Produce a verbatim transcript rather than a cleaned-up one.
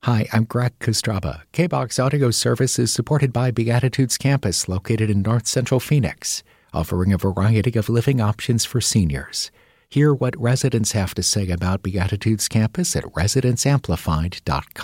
Hi, I'm Greg Kostraba. K-BOX Audio Service is supported by Beatitudes Campus, located in North Central Phoenix, offering a variety of living options for seniors. Hear what residents have to say about Beatitudes Campus at residents amplified dot com.